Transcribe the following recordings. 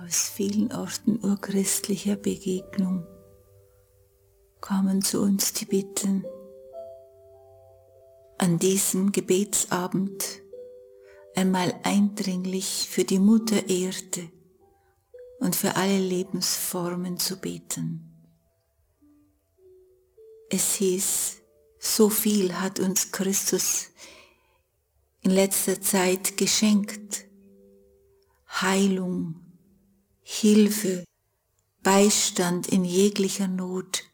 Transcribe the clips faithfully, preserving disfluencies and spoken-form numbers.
aus vielen Orten urchristlicher Begegnung kommen zu uns die Bitten, an diesem Gebetsabend einmal eindringlich für die Mutter Erde und für alle Lebensformen zu beten. Es hieß, so viel hat uns Christus in letzter Zeit geschenkt. Heilung, Hilfe, Beistand in jeglicher Not.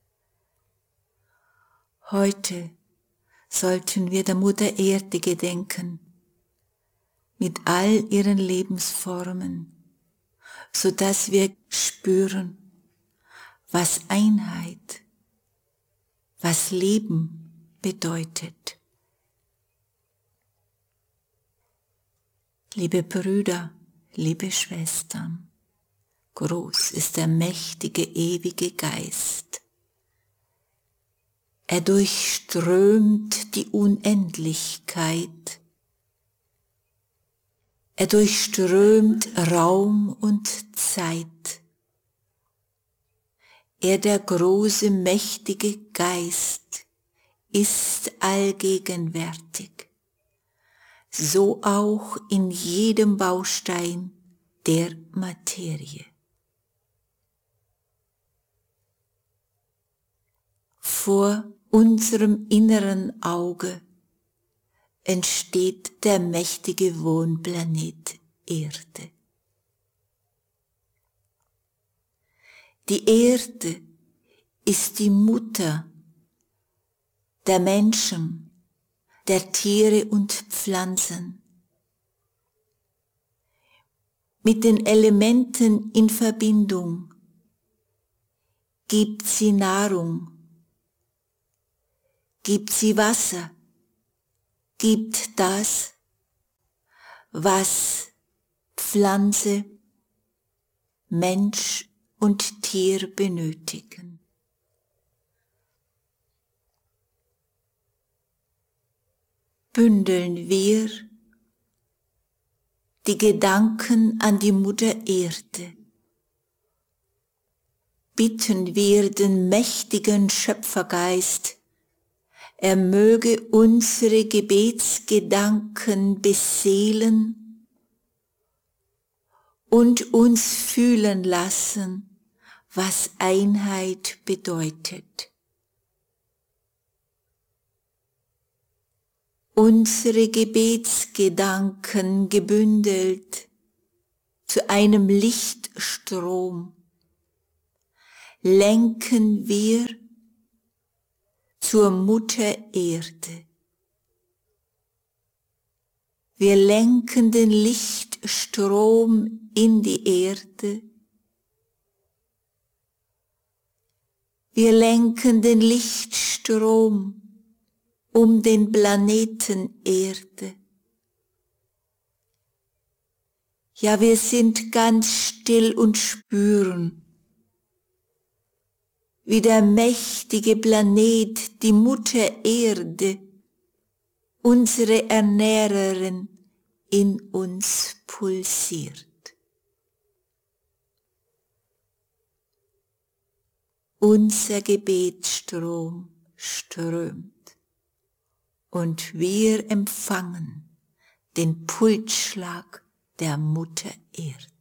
Heute sollten wir der Mutter Erde gedenken, mit all ihren Lebensformen, so dass wir spüren, was Einheit, was Leben bedeutet. Liebe Brüder, liebe Schwestern, groß ist der mächtige, ewige Geist. Er durchströmt die Unendlichkeit. Er durchströmt Raum und Zeit. Er, der große, mächtige Geist, ist allgegenwärtig, so auch in jedem Baustein der Materie. Vor unserem inneren Auge entsteht der mächtige Wohnplanet Erde. Die Erde ist die Mutter der Menschen, der Tiere und Pflanzen. Mit den Elementen in Verbindung gibt sie Nahrung, gibt sie Wasser, gibt das, was Pflanze, Mensch und Tier benötigen. Bündeln wir die Gedanken an die Mutter Erde. Bitten wir den mächtigen Schöpfergeist, er möge unsere Gebetsgedanken beseelen und uns fühlen lassen, was Einheit bedeutet. Unsere Gebetsgedanken gebündelt zu einem Lichtstrom lenken wir zur Mutter Erde. Wir lenken den Lichtstrom in die Erde. Wir lenken den Lichtstrom um den Planeten Erde. Ja, wir sind ganz still und spüren, wie der mächtige Planet, die Mutter Erde, unsere Ernährerin, in uns pulsiert. Unser Gebetsstrom strömt und wir empfangen den Pulsschlag der Mutter Erde.